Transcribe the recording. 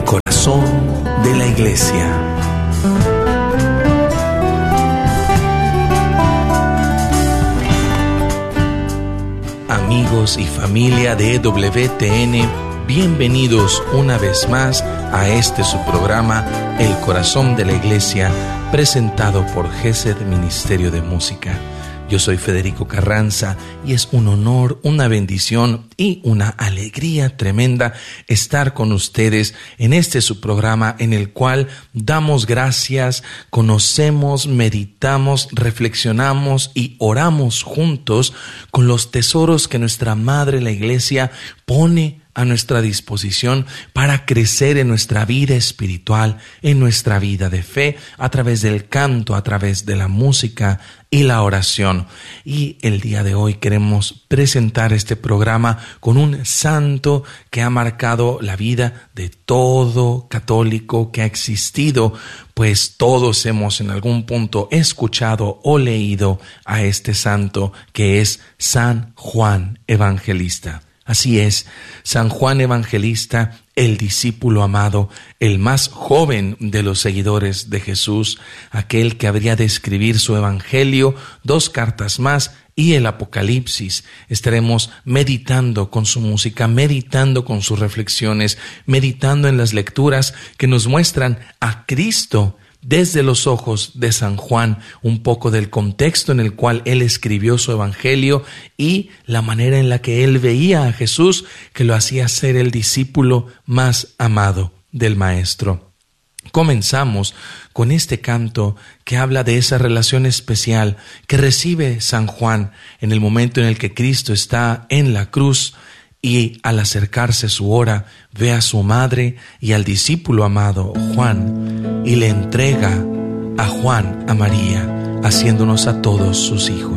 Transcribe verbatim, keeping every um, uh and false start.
corazón de la Iglesia. Amigos y familia de E W T N, bienvenidos una vez más a este su programa, El Corazón de la Iglesia, presentado por Gesed Ministerio de Música. Yo soy Federico Carranza y es un honor, una bendición y una alegría tremenda estar con ustedes en este su programa en el cual damos gracias, conocemos, meditamos, reflexionamos y oramos juntos con los tesoros que nuestra Madre la Iglesia pone a nuestra disposición para crecer en nuestra vida espiritual, en nuestra vida de fe, a través del canto, a través de la música y la oración. Y el día de hoy queremos presentar este programa con un santo que ha marcado la vida de todo católico que ha existido, pues todos hemos en algún punto escuchado o leído a este santo que es San Juan Evangelista. Así es, San Juan Evangelista, el discípulo amado, el más joven de los seguidores de Jesús, aquel que habría de escribir su evangelio, dos cartas más y el Apocalipsis. Estaremos meditando con su música, meditando con sus reflexiones, meditando en las lecturas que nos muestran a Cristo desde los ojos de San Juan, un poco del contexto en el cual él escribió su evangelio y la manera en la que él veía a Jesús, que lo hacía ser el discípulo más amado del Maestro. Comenzamos con este canto que habla de esa relación especial que recibe San Juan en el momento en el que Cristo está en la cruz. Y al acercarse su hora, ve a su madre y al discípulo amado Juan y le entrega a Juan a María, haciéndonos a todos sus hijos.